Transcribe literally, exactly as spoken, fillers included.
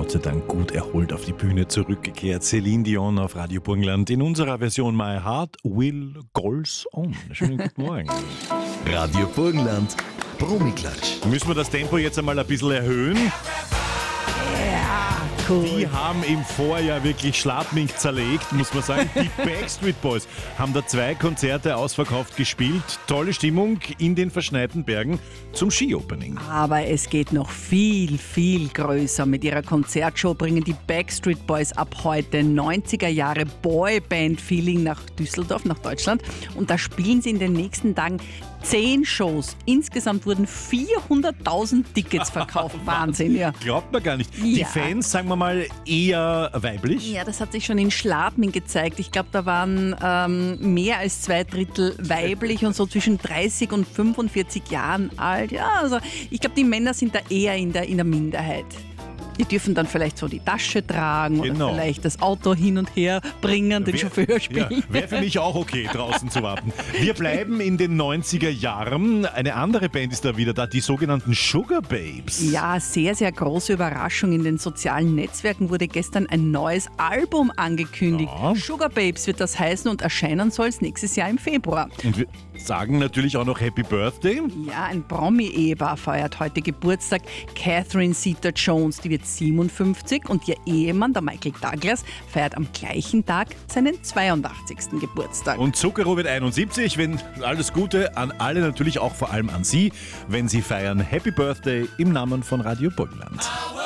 Gott sei Dank gut erholt auf die Bühne zurückgekehrt. Celine Dion auf Radio Burgenland in unserer Version My Heart Will Goes On. Schönen guten Morgen. Radio Burgenland, Promiklatsch. Müssen wir das Tempo jetzt einmal ein bisschen erhöhen? Cool. Die haben im Vorjahr wirklich Schladming zerlegt, muss man sagen. Die Backstreet Boys haben da zwei Konzerte ausverkauft gespielt. Tolle Stimmung in den verschneiten Bergen zum Ski-Opening. Aber es geht noch viel, viel größer. Mit ihrer Konzertshow bringen die Backstreet Boys ab heute neunziger Jahre Boyband-Feeling nach Düsseldorf, nach Deutschland. Und da spielen sie in den nächsten Tagen zehn Shows. Insgesamt wurden vierhunderttausend Tickets verkauft. Wahnsinn, ja. Glaubt man gar nicht. Die Ja. Fans, sagen wir mal, eher weiblich. Ja, das hat sich schon in Schladming gezeigt. Ich glaube, da waren ähm, mehr als zwei Drittel weiblich und so zwischen dreißig und fünfundvierzig Jahren alt. Ja, also ich glaube, die Männer sind da eher in der, in der Minderheit. Die dürfen dann vielleicht so die Tasche tragen Genau. oder vielleicht das Auto hin und her bringen, den Chauffeur spielen. Ja, wäre für mich auch okay, draußen zu warten. Wir bleiben in den neunziger Jahren. Eine andere Band ist da wieder da, die sogenannten Sugar Babes. Ja, sehr, sehr große Überraschung. In den sozialen Netzwerken wurde gestern ein neues Album angekündigt. Ja. Sugar Babes wird das heißen und erscheinen soll es nächstes Jahr im Februar. Und wir sagen natürlich auch noch Happy Birthday. Ja, ein Promi-Ehepaar feiert heute Geburtstag. Catherine Zeta-Jones, die wird siebenundfünfzig und ihr Ehemann, der Michael Douglas, feiert am gleichen Tag seinen zweiundachtzigsten Geburtstag. Und Zucchero wird einundsiebzig. Wenn alles Gute an alle, natürlich auch vor allem an Sie, wenn Sie feiern. Happy Birthday im Namen von Radio Burgenland.